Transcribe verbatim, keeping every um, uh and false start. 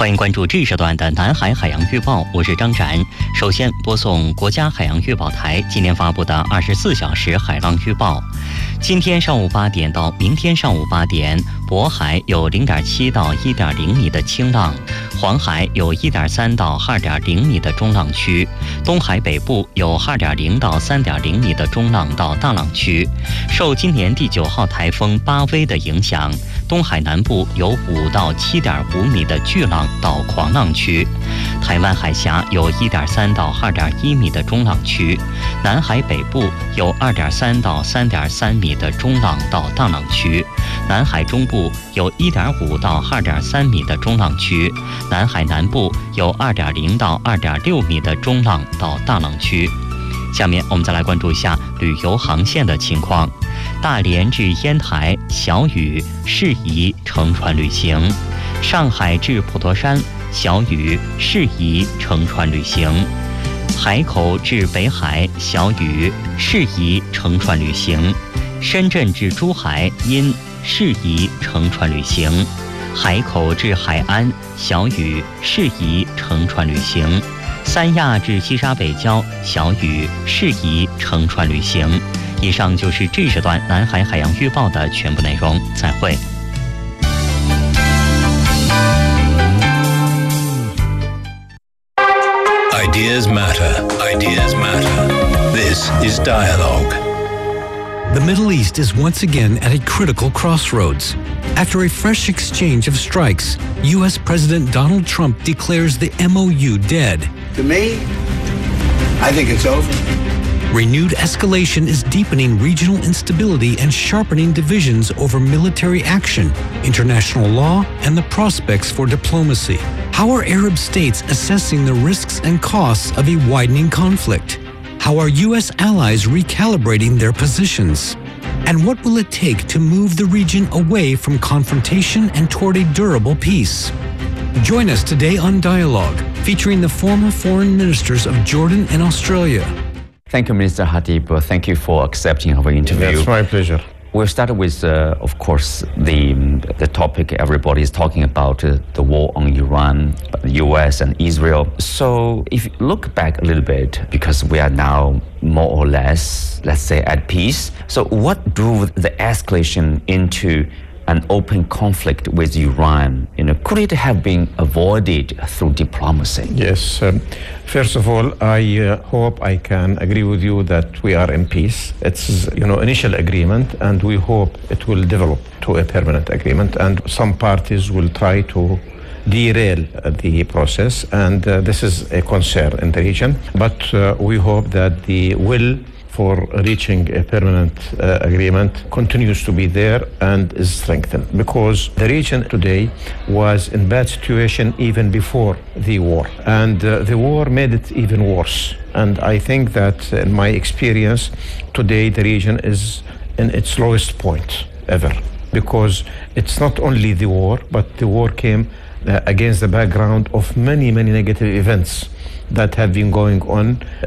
欢迎关注这一时段的南海海洋预报，我是张展。首先播送国家海洋预报台今天发布的二十四小时海浪预报。今天上午八点到明天上午八点，渤海有 零点七到一点零米的轻浪，黄海有 一点三到二点零米的中浪区，东海北部有 二点零到三点零米的中浪到大浪区。受今年第九号台风巴威的影响，东海南部有五到七点五米的巨浪到狂浪区，台湾海峡有 一点三到二点一米的中浪区，南海北部有 二点三到三点三米的中浪到大浪区，南海中部有 一点五到二点三米的中浪区，南海南部有 二点零到二点六米的中浪到大浪区。下面我们再来关注一下旅游航线的情况。大连至烟台小雨，适宜乘船旅行；上海至普陀山小雨，适宜乘船旅行；海口至北海小雨，适宜乘船旅行；深圳至珠海阴，适宜乘船旅行；海口至海安小雨，适宜乘船旅行；三亚至西沙北礁小雨，适宜乘船旅行。以上就是这时段南海海洋预报的全部内容，再会。 Ideas matter. Ideas matter. This is Dialogue. The Middle East is once again at a critical crossroads. After a fresh exchange of strikes, U S President Donald Trump declares the M O U dead. To me, I think it's over. Renewed escalation is deepening regional instability and sharpening divisions over military action, international law, and the prospects for diplomacy. How are Arab states assessing the risks and costs of a widening conflict? How are U S allies recalibrating their positions? And what will it take to move the region away from confrontation and toward a durable peace? Join us today on Dialogue, featuring the former foreign ministers of Jordan and Australia. Thank you, Minister Hatib. Uh, thank you for accepting our interview. That's my pleasure. We'll start with, uh, of course, the the topic everybody is talking about, uh, the war on Iran, the U S and Israel. So if you look back a little bit, because we are now more or less, let's say, at peace. So what drove the escalation into an open conflict with Iran? You know, could it have been avoided through diplomacy? Yes. Um, first of all, I uh, hope I can agree with you that we are in peace. It's, you know, initial agreement, and we hope it will develop to a permanent agreement. And some parties will try to derail uh, the process, and uh, this is a concern in the region. But uh, we hope that the will for reaching a permanent uh, agreement continues to be there and is strengthened, because the region today was in bad situation even before the war, and uh, the war made it even worse. And I think that, in my experience, today the region is in its lowest point ever, because it's not only the war, but the war came uh, against the background of many, many negative events that have been going on